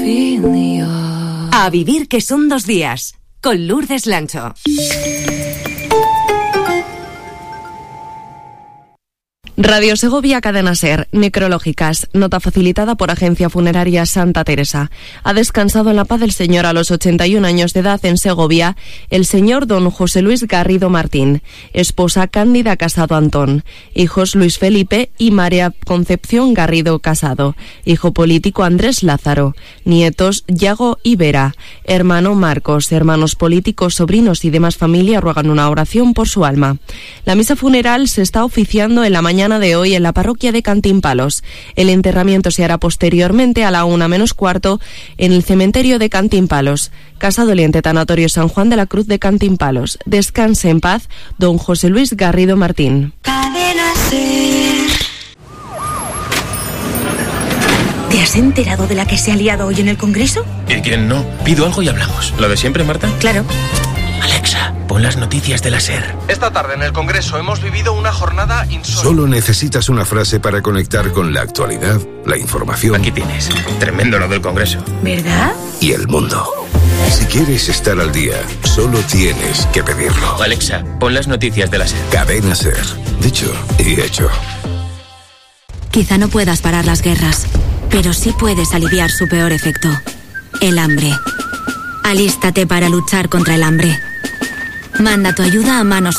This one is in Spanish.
A vivir, que son 2 días, con Lourdes Lancho. Radio Segovia, Cadena SER, necrológicas, nota facilitada por Agencia Funeraria Santa Teresa. Ha descansado en la paz del Señor a los 81 años de edad en Segovia el señor don José Luis Garrido Martín, esposa Cándida Casado Antón, hijos Luis Felipe y María Concepción Garrido Casado, hijo político Andrés Lázaro, nietos Yago y Vera, hermano Marcos, hermanos políticos, sobrinos y demás familia ruegan una oración por su alma. La misa funeral se está oficiando en la mañana de hoy en la parroquia de Cantimpalos. El enterramiento se hará posteriormente a la 1:15 en el cementerio de Cantimpalos. Casa Doliente, Tanatorio San Juan de la Cruz de Cantimpalos. Descanse en paz, don José Luis Garrido Martín. ¿Te has enterado de la que se ha liado hoy en el Congreso? ¿Y quién no? Pido algo y hablamos. ¿Lo de siempre, Marta? Claro. Alexa, pon las noticias de la SER. Esta tarde en el Congreso hemos vivido una jornada insólita. Solo necesitas una frase para conectar con la actualidad, la información. Aquí tienes. Tremendo lo del Congreso. ¿Verdad? Y el mundo. Si quieres estar al día, solo tienes que pedirlo. Alexa, pon las noticias de la SER. Cadena SER. Dicho y hecho. Quizá no puedas parar las guerras, pero sí puedes aliviar su peor efecto: el hambre. Alístate para luchar contra el hambre. Manda tu ayuda a manos